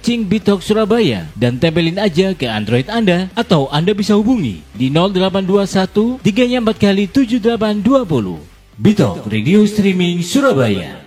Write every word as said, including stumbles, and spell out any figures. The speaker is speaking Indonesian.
searching Bitalk Surabaya dan tempelin aja ke Android Anda, atau Anda bisa hubungi di nol delapan dua satu tiga empat kali tujuh delapan dua nol. Bitalk Radio Streaming Surabaya.